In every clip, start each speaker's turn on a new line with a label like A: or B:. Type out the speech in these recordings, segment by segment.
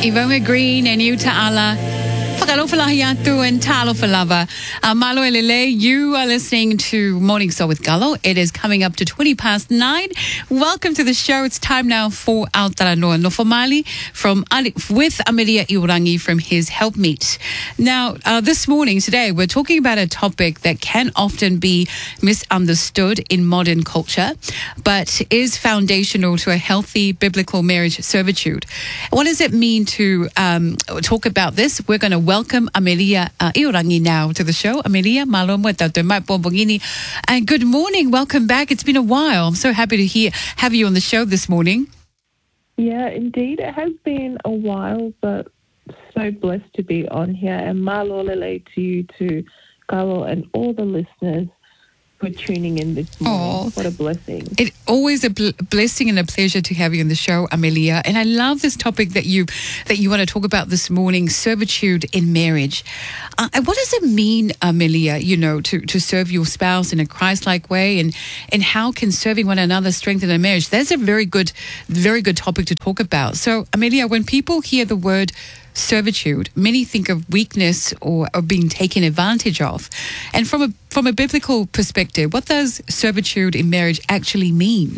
A: Ivonga Green and you ta'ala. Whakalofalahiyatu and talofalava. Malo Elele, you are listening to Morning Star with Galo. It is coming up to 9:20. Welcome to the show. It's time now for Aotearoa Nofomali with Amelia Iurangi from his Helpmeet. Now, this morning, today, we're talking about a topic that can often be misunderstood in modern culture, but is foundational to a healthy biblical marriage servitude. What does it mean to talk about this? We're going to welcome Amelia Iurangi now to the show. Amelia, malo mo tatou mai pombongini. And good morning. Welcome back. It's been a while. I'm so happy to have you on the show this morning.
B: Yeah, indeed. It has been a while, but so blessed to be on here. And malo lele to you, to Galo, and all the listeners for tuning in this morning. What a blessing.
A: It's always a blessing and a pleasure to have you on the show, Amelia. And I love this topic that you want to talk about this morning, servitude in marriage. What does it mean, Amelia, to serve your spouse in a Christ-like way, and how can serving one another strengthen a marriage? That's a very good topic to talk about. So, Amelia, when people hear the word servitude, many think of weakness or being taken advantage of. And from a biblical perspective, what does servitude in marriage actually mean?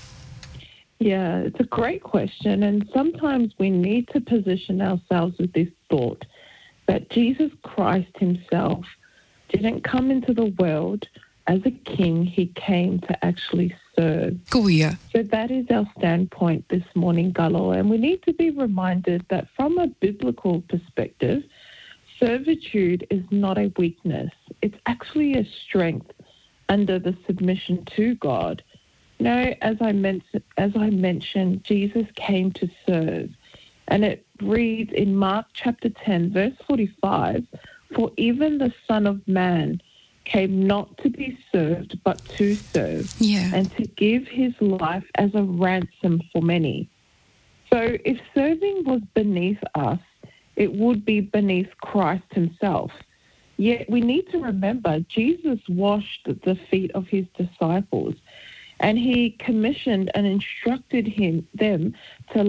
B: Yeah, it's a great question. And sometimes we need to position ourselves with this thought that Jesus Christ himself didn't come into the world as a king. He came to actually serve.
A: Kuya.
B: So that is our standpoint this morning, Galo. And we need to be reminded that from a biblical perspective, servitude is not a weakness. It's actually a strength under the submission to God. As I mentioned, Jesus came to serve. And it reads in Mark chapter 10, verse 45, "For even the Son of Man came not to be served, but to serve, and to give his life as a ransom for many." So if serving was beneath us, it would be beneath Christ himself. Yet we need to remember Jesus washed the feet of his disciples, and he commissioned and instructed them to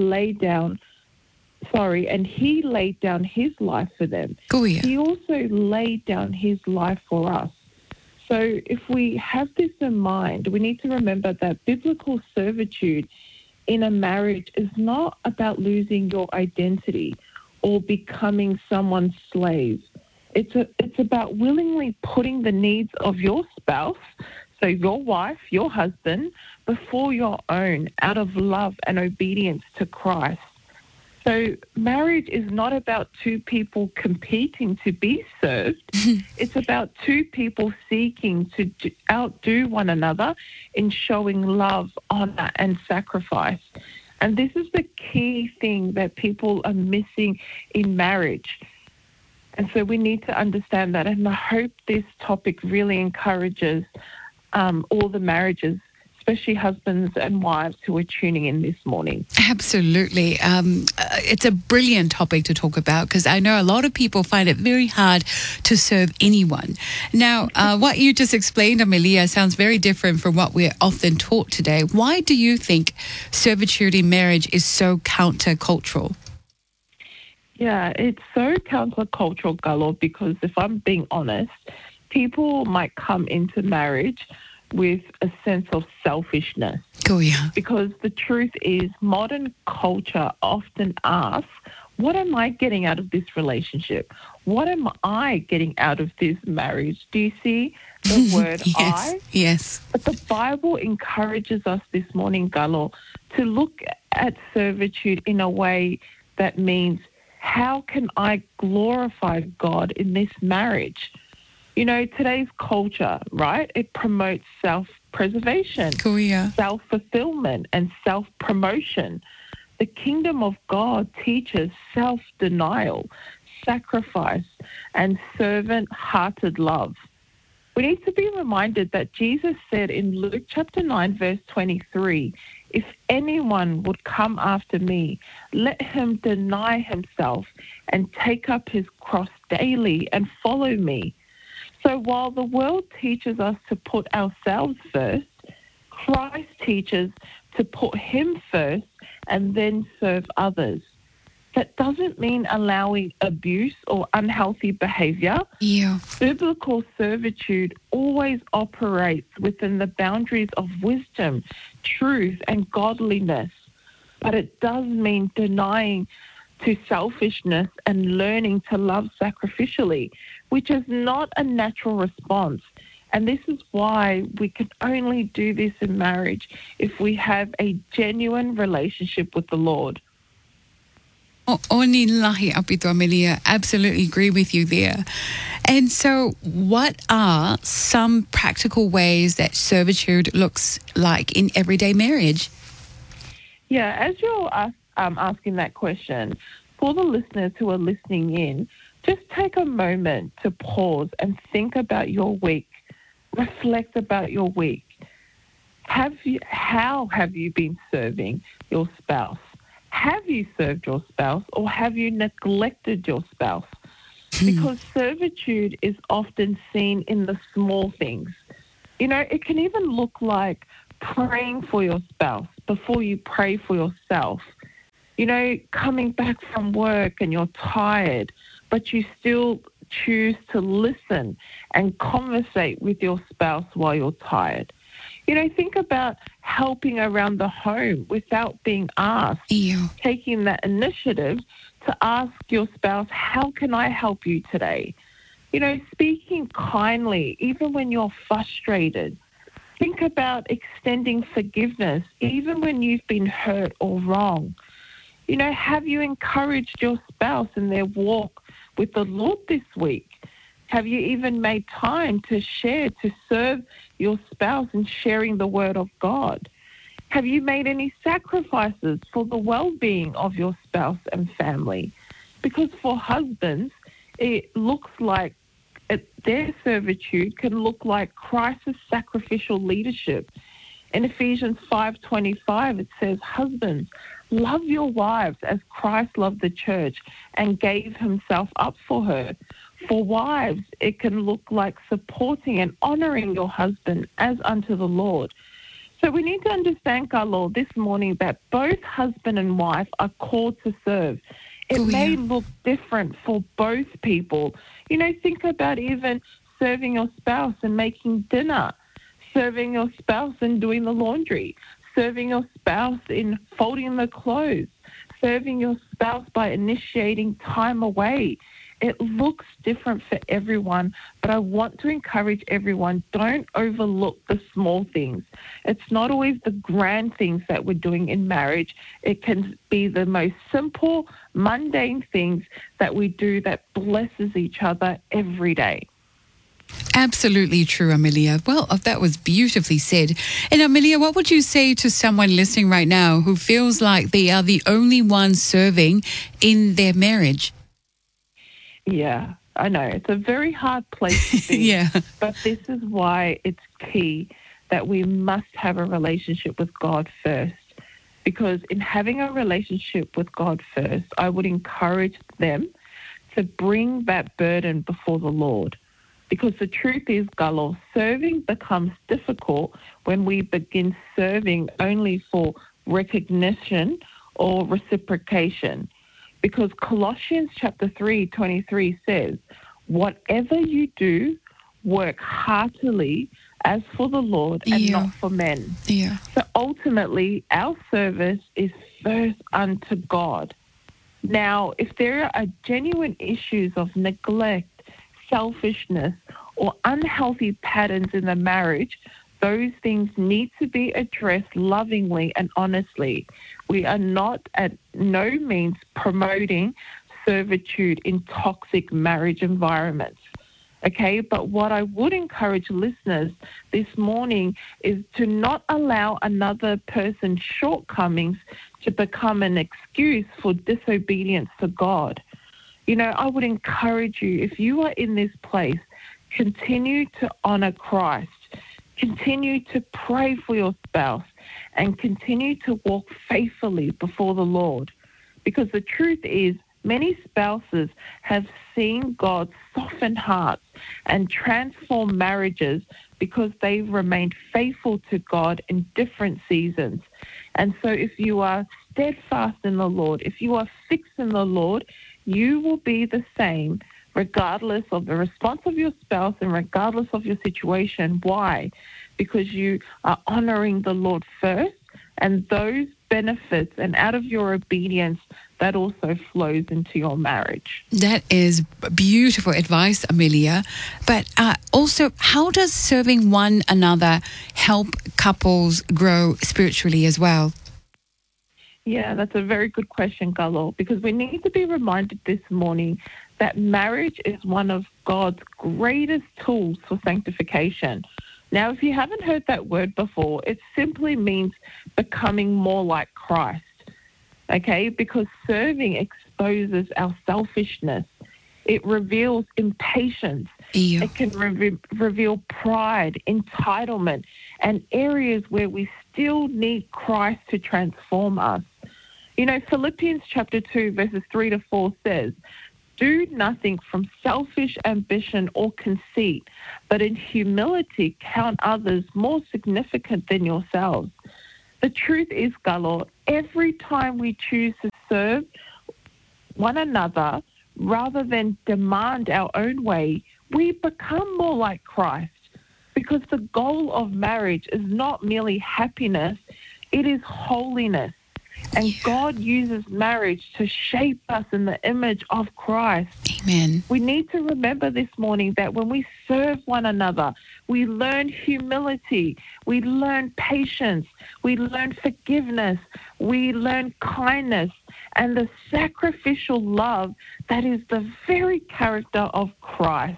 B: he laid down his life for them. He also laid down his life for us. So if we have this in mind, we need to remember that biblical servitude in a marriage is not about losing your identity or becoming someone's slave. It's about willingly putting the needs of your spouse, so your wife, your husband, before your own, out of love and obedience to Christ. So marriage is not about two people competing to be served. It's about two people seeking to outdo one another in showing love, honor, and sacrifice. And this is the key thing that people are missing in marriage. And so we need to understand that. And I hope this topic really encourages all the marriages, especially husbands and wives who are tuning in this morning.
A: Absolutely. It's a brilliant topic to talk about, because I know a lot of people find it very hard to serve anyone. Now, what you just explained, Amelia, sounds very different from what we're often taught today. Why do you think servitude in marriage is so countercultural?
B: Yeah, it's so countercultural, Galo, because if I'm being honest, people might come into marriage with a sense of selfishness. Because the truth is, modern culture often asks, what am I getting out of this relationship? What am I getting out of this marriage? Do you see the word I?
A: Yes.
B: But the Bible encourages us this morning, Galo, to look at servitude in a way that means, how can I glorify God in this marriage? Today's culture, right? It promotes self-preservation, self-fulfillment, and self-promotion. The kingdom of God teaches self-denial, sacrifice, and servant-hearted love. We need to be reminded that Jesus said in Luke chapter 9, verse 23, "If anyone would come after me, let him deny himself and take up his cross daily and follow me." So while the world teaches us to put ourselves first, Christ teaches to put him first and then serve others. That doesn't mean allowing abuse or unhealthy behavior.
A: Yeah.
B: Biblical servitude always operates within the boundaries of wisdom, truth, and godliness. But it does mean denying to selfishness and learning to love sacrificially, which is not a natural response. And this is why we can only do this in marriage if we have a genuine relationship with the Lord.
A: Oni lahi apito, Amelia. Absolutely agree with you there. And so what are some practical ways that servitude looks like in everyday marriage?
B: Yeah, as you're asking that question, for the listeners who are listening in, just take a moment to pause and think about your week. Reflect about your week. How have you been serving your spouse? Have you served your spouse or have you neglected your spouse? Because servitude is often seen in the small things. You know, it can even look like praying for your spouse before you pray for yourself. You know, coming back from work and you're tired, but you still choose to listen and conversate with your spouse while you're tired. You know, think about helping around the home without being asked.
A: Ew.
B: Taking that initiative to ask your spouse, how can I help you today? You know, speaking kindly, even when you're frustrated. Think about extending forgiveness, even when you've been hurt or wrong. You know, have you encouraged your spouse in their walk with the Lord this week? Have you even made time to share, to serve your spouse in sharing the word of God? Have you made any sacrifices for the well-being of your spouse and family? Because for husbands, it looks like their servitude can look like Christ's sacrificial leadership. In Ephesians 5:25, it says, husbands, love your wives as Christ loved the church and gave himself up for her. For wives, it can look like supporting and honoring your husband as unto the Lord. So we need to understand, Galo, this morning that both husband and wife are called to serve. It may look different for both people. You know, think about even serving your spouse and making dinner, serving your spouse and doing the laundry, serving your spouse in folding the clothes, serving your spouse by initiating time away. It looks different for everyone, but I want to encourage everyone, don't overlook the small things. It's not always the grand things that we're doing in marriage. It can be the most simple, mundane things that we do that blesses each other every day.
A: Absolutely true, Amelia. Well, that was beautifully said. And Amelia, what would you say to someone listening right now who feels like they are the only one serving in their marriage?
B: Yeah, I know. It's a very hard place to be.
A: Yeah.
B: But this is why it's key that we must have a relationship with God first. Because in having a relationship with God first, I would encourage them to bring that burden before the Lord. Because the truth is, Galo, serving becomes difficult when we begin serving only for recognition or reciprocation. Because Colossians chapter 3:23 says, whatever you do, work heartily as for the Lord and not for men.
A: Yeah.
B: So ultimately, our service is first unto God. Now, if there are genuine issues of neglect, selfishness, or unhealthy patterns in the marriage, those things need to be addressed lovingly and honestly. We are not at no means promoting servitude in toxic marriage environments. Okay, but what I would encourage listeners this morning is to not allow another person's shortcomings to become an excuse for disobedience to God. You know, I would encourage you, if you are in this place, continue to honor Christ. Continue to pray for your spouse and continue to walk faithfully before the Lord. Because the truth is, many spouses have seen God soften hearts and transform marriages because they've remained faithful to God in different seasons. And so if you are steadfast in the Lord, if you are fixed in the Lord, you will be the same regardless of the response of your spouse and regardless of your situation. Why? Because you are honoring the Lord first, and those benefits and out of your obedience, that also flows into your marriage.
A: That is beautiful advice, Amelia. But also, how does serving one another help couples grow spiritually as well?
B: Yeah, that's a very good question, Galo, because we need to be reminded this morning that marriage is one of God's greatest tools for sanctification. Now, if you haven't heard that word before, it simply means becoming more like Christ, okay? Because serving exposes our selfishness. It reveals impatience. It can reveal pride, entitlement, and areas where we still need Christ to transform us. You know, Philippians chapter 2, verses 3 to 4 says, "Do nothing from selfish ambition or conceit, but in humility count others more significant than yourselves." The truth is, Galo, every time we choose to serve one another rather than demand our own way, we become more like Christ. Because the goal of marriage is not merely happiness, it is holiness. And God uses marriage to shape us in the image of Christ.
A: Amen.
B: We need to remember this morning that when we serve one another, we learn humility, we learn patience, we learn forgiveness, we learn kindness, and the sacrificial love that is the very character of Christ.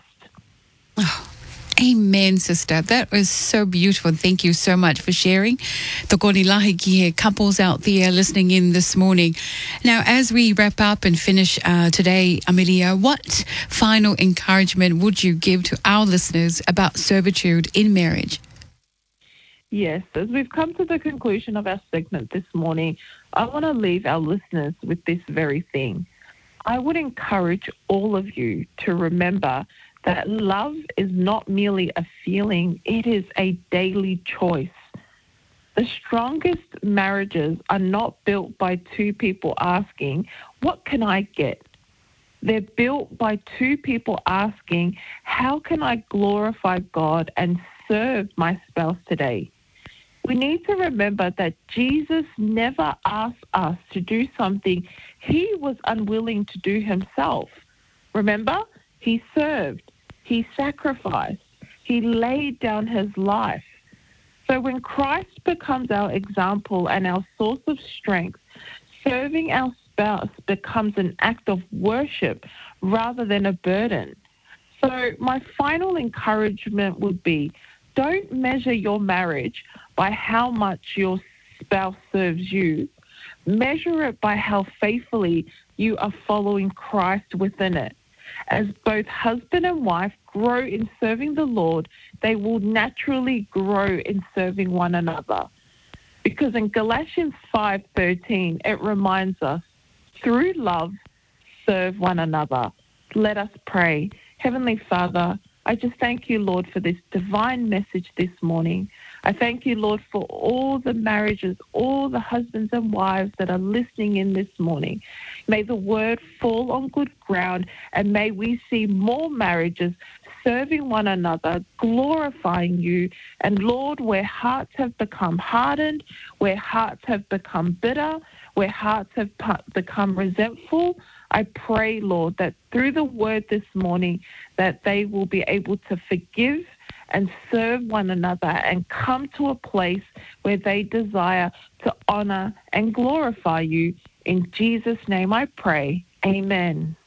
A: Oh. Amen, sister. That was so beautiful. Thank you so much for sharing. Tokoni lahi ki he couples out there listening in this morning. Now, as we wrap up and finish today, Amelia, what final encouragement would you give to our listeners about servitude in marriage?
B: Yes, as we've come to the conclusion of our segment this morning, I want to leave our listeners with this very thing. I would encourage all of you to remember that love is not merely a feeling, it is a daily choice. The strongest marriages are not built by two people asking, "What can I get?" They're built by two people asking, "How can I glorify God and serve my spouse today?" We need to remember that Jesus never asked us to do something he was unwilling to do himself. Remember, he served. He sacrificed. He laid down his life. So when Christ becomes our example and our source of strength, serving our spouse becomes an act of worship rather than a burden. So my final encouragement would be, don't measure your marriage by how much your spouse serves you. Measure it by how faithfully you are following Christ within it. As both husband and wife grow in serving the Lord, they will naturally grow in serving one another. Because in Galatians 5:13, it reminds us, through love, serve one another. Let us pray. Heavenly Father, I just thank you, Lord, for this divine message this morning. I thank you, Lord, for all the marriages, all the husbands and wives that are listening in this morning. May the word fall on good ground, and may we see more marriages serving one another, glorifying you. And Lord, where hearts have become hardened, where hearts have become bitter, where hearts have become resentful, I pray, Lord, that through the word this morning, that they will be able to forgive and serve one another and come to a place where they desire to honor and glorify you. In Jesus' name I pray. Amen.